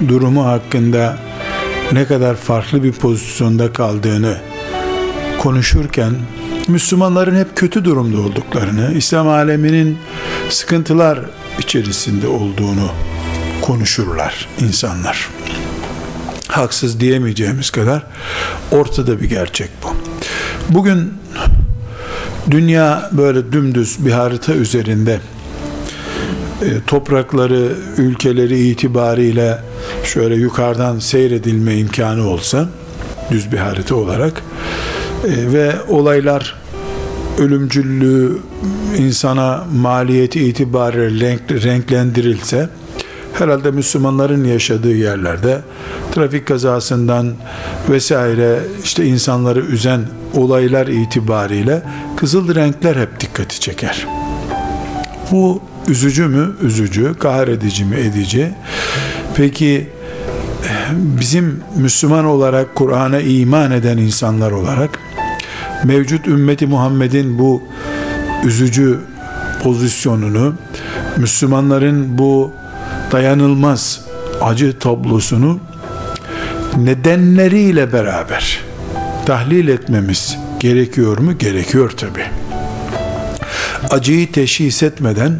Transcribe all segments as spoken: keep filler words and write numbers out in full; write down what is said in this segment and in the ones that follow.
durumu hakkında ne kadar farklı bir pozisyonda kaldığını konuşurken, Müslümanların hep kötü durumda olduklarını, İslam aleminin sıkıntılar içerisinde olduğunu konuşurlar insanlar. Haksız diyemeyeceğimiz kadar ortada bir gerçek bu. Bugün dünya böyle dümdüz bir harita üzerinde e, toprakları, ülkeleri itibariyle şöyle yukarıdan seyredilme imkanı olsa, düz bir harita olarak e, ve olaylar ölümcüllüğü, insana maliyeti itibariyle renk, renklendirilse, herhalde Müslümanların yaşadığı yerlerde trafik kazasından vesaire işte insanları üzen olaylar itibariyle kızıl renkler hep dikkati çeker. Bu üzücü mü? Üzücü. Kahredici mi? Edici. Peki bizim Müslüman olarak, Kur'an'a iman eden insanlar olarak mevcut ümmeti Muhammed'in bu üzücü pozisyonunu, Müslümanların bu dayanılmaz acı tablosunu nedenleriyle beraber tahlil etmemiz gerekiyor mu? Gerekiyor tabii. Acıyı teşhis etmeden,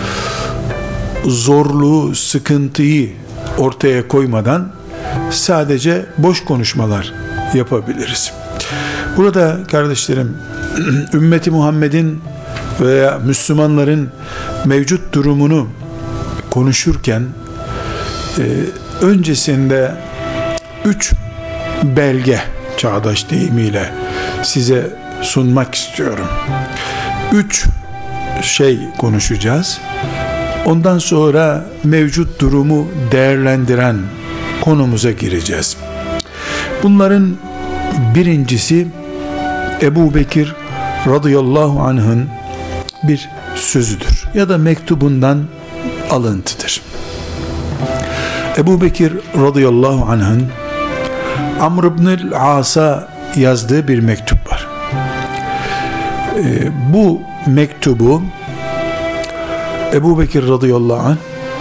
zorluğu, sıkıntıyı ortaya koymadan sadece boş konuşmalar yapabiliriz. Burada kardeşlerim, ümmeti Muhammed'in veya Müslümanların mevcut durumunu konuşurken e, öncesinde üç belge, çağdaş deyimiyle size sunmak istiyorum. Üç şey konuşacağız. Ondan sonra mevcut durumu değerlendiren konumuza gireceğiz. Bunların birincisi Ebu Bekir radıyallahu anh'ın bir sözüdür ya da mektubundan alıntıdır. Ebu Bekir radıyallahu anh'ın Amr ibn As'a yazdığı bir mektup var. Ee, bu mektubu Ebu Bekir radıyallahu anh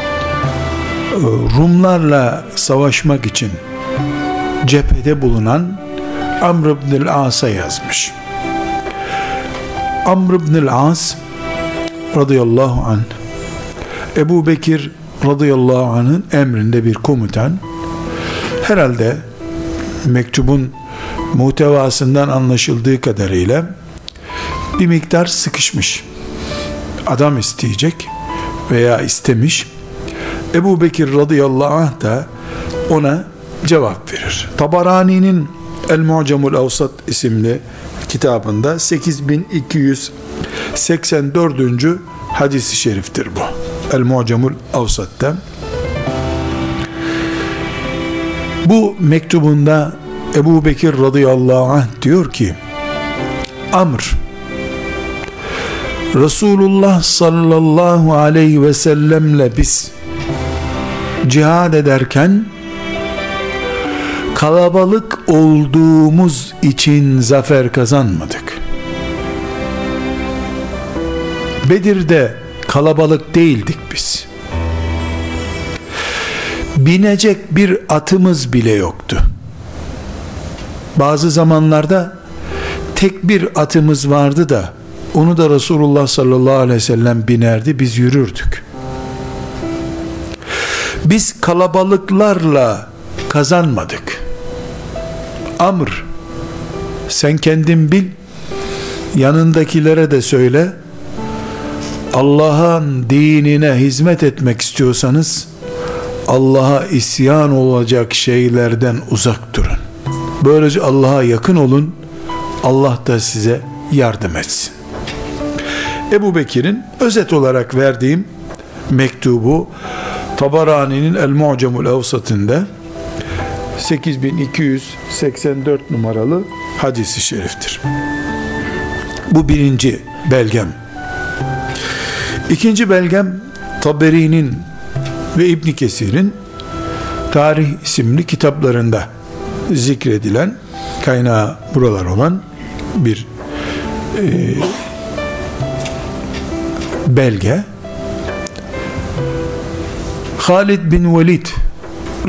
Rumlarla savaşmak için cephede bulunan Amr ibn As'a yazmış. Amr ibn As radıyallahu anh Ebu Bekir radıyallahu anh'ın emrinde bir komutan. Herhalde mektubun muhtevasından anlaşıldığı kadarıyla bir miktar sıkışmış. Adam isteyecek veya istemiş. Ebu Bekir radıyallahu anh da ona cevap verir. Tabarani'nin El-Mu'camul Avsat isimli kitabında sekiz bin iki yüz seksen dördüncü hadis-i şeriftir bu. El-Mu'camul Avsat'ta. Bu mektubunda Ebu Bekir radıyallahu anh diyor ki, Amr, Resulullah sallallahu aleyhi ve sellemle biz cihad ederken kalabalık olduğumuz için zafer kazanmadık. Bedir'de kalabalık değildik biz. Binecek bir atımız bile yoktu. Bazı zamanlarda tek bir atımız vardı da onu da Resulullah sallallahu aleyhi ve sellem binerdi, biz yürürdük. Biz kalabalıklarla kazanmadık. Amr, sen kendin bil, yanındakilere de söyle, Allah'ın dinine hizmet etmek istiyorsanız Allah'a isyan olacak şeylerden uzak durun. Böylece Allah'a yakın olun, Allah da size yardım etsin. Ebu Bekir'in özet olarak verdiğim mektubu Tabarani'nin El-Mu'camul Avsat'ında sekiz bin iki yüz seksen dört numaralı hadis-i şeriftir. Bu birinci belgem. İkinci belgem Taberi'nin ve İbn Kesir'in Tarih isimli kitaplarında zikredilen, kaynağı buralar olan bir e, belge. Halid bin Velid